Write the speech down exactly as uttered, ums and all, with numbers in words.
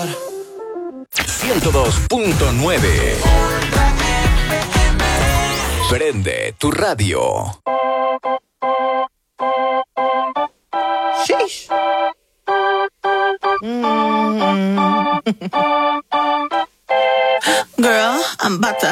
ciento dos punto nueve. Prende tu radio. Sheesh. Mm. Girl, I'm about to